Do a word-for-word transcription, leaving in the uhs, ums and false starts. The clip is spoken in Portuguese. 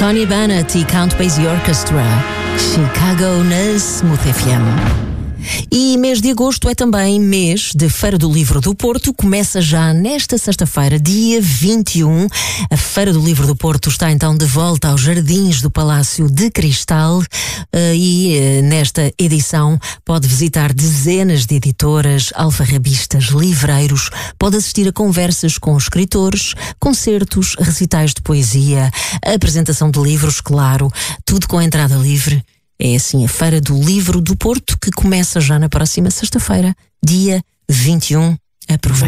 Tony Bennett e Count Basie Orchestra, Chicago na Smooth F M. E mês de agosto é também mês de Feira do Livro do Porto. Começa já nesta sexta-feira, dia vinte e um. A Feira do Livro do Porto está então de volta aos jardins do Palácio de Cristal e nesta edição pode visitar dezenas de editoras, alfarrabistas, livreiros, pode assistir a conversas com escritores, concertos, recitais de poesia, apresentação de livros, claro, tudo com entrada livre. É assim a Feira do Livro do Porto, que começa já na próxima sexta-feira, dia vinte e um. Aproveite.